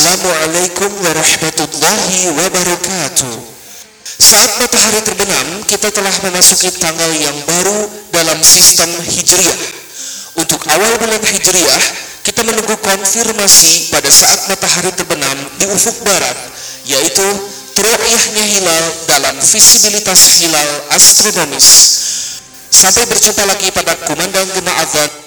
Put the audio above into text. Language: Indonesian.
Assalamualaikum warahmatullahi wabarakatuh. Saat matahari terbenam, kita telah memasuki tanggal yang baru dalam sistem Hijriah. Untuk awal bulan Hijriah, kita menunggu konfirmasi pada saat matahari terbenam di ufuk barat, yaitu ru'yahnya hilal dalam visibilitas hilal astronomis. Sampai berjumpa lagi pada kumandang Gema Azan.